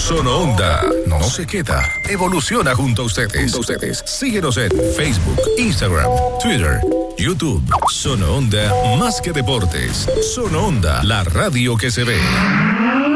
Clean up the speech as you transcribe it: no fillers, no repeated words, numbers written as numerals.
Sono Onda no se queda, evoluciona junto a ustedes. Síguenos en Facebook, Instagram, Twitter, YouTube. Sono Onda más que deportes. Sono Onda, la radio que se ve.